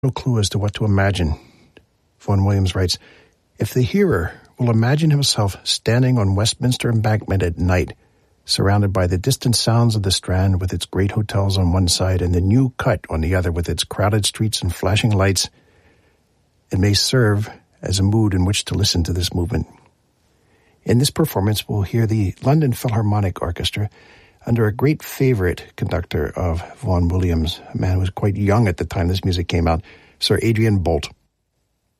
No clue as to what to imagine. Vaughan Williams writes, if the hearer will imagine himself standing on Westminster Embankment at night, surrounded by the distant sounds of the Strand with its great hotels on one side and the New Cut on the other with its crowded streets and flashing lights, it may serve as a mood in which to listen to this movement. In this performance, we'll hear the London Philharmonic Orchestra under a great favorite conductor of Vaughan Williams, a man who was quite young at the time this music came out, Sir Adrian Boult.